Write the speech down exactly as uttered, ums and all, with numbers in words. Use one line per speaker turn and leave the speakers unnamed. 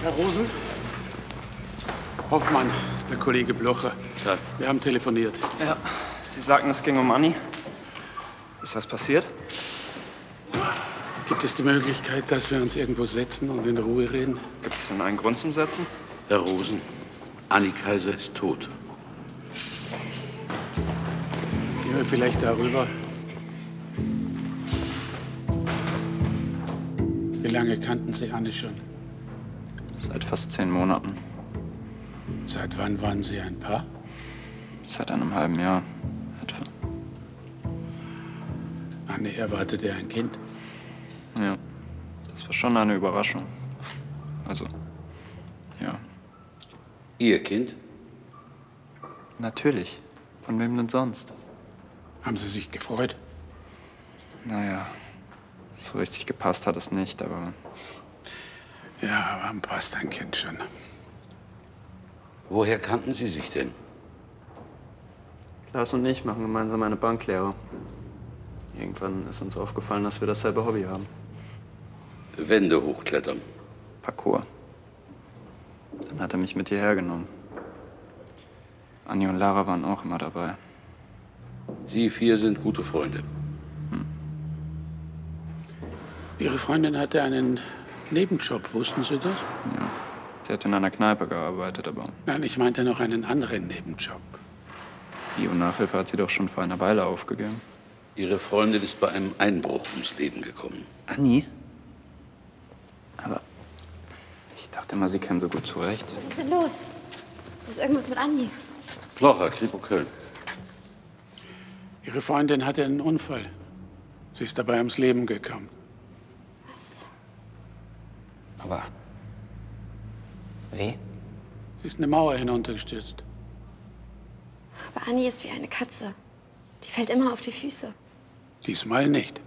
Herr Rosen? Hoffmann, ist der Kollege Blocher.
Ja.
Wir haben telefoniert.
Ja, Sie sagten, es ging um Anni. Ist was passiert?
Gibt es die Möglichkeit, dass wir uns irgendwo setzen und in Ruhe reden?
Gibt es denn einen Grund zum Setzen?
Herr Rosen, Anni Kaiser ist tot.
Gehen wir vielleicht darüber. Wie lange kannten Sie Anni schon?
Seit fast zehn Monaten.
Seit wann waren Sie ein Paar?
Seit einem halben Jahr etwa.
Anni erwartete ein Kind.
Ja, das war schon eine Überraschung. Also, ja.
Ihr Kind?
Natürlich. Von wem denn sonst?
Haben Sie sich gefreut?
Naja, so richtig gepasst hat es nicht, aber...
Ja, aber passt ein Kind schon.
Woher kannten Sie sich denn?
Lars und ich machen gemeinsam eine Banklehre. Irgendwann ist uns aufgefallen, dass wir dasselbe Hobby haben.
Wände hochklettern.
Parkour. Dann hat er mich mit hierher genommen. Anni und Lara waren auch immer dabei.
Sie vier sind gute Freunde.
Hm.
Ihre Freundin hatte einen Nebenjob, wussten Sie das?
Ja. Sie hat in einer Kneipe gearbeitet, aber...
Nein, ich meinte noch einen anderen Nebenjob.
Die und Nachhilfe hat sie doch schon vor einer Weile aufgegeben.
Ihre Freundin ist bei einem Einbruch ums Leben gekommen.
Anni? Aber ich dachte immer, sie käme so gut zurecht.
Was ist denn los? Ist irgendwas mit Anni?
Blocher, Kripo Köln.
Ihre Freundin hatte einen Unfall. Sie ist dabei ums Leben gekommen.
Was?
Aber wie?
Sie ist eine Mauer hinuntergestürzt.
Aber Anni ist wie eine Katze. Die fällt immer auf die Füße.
Diesmal nicht.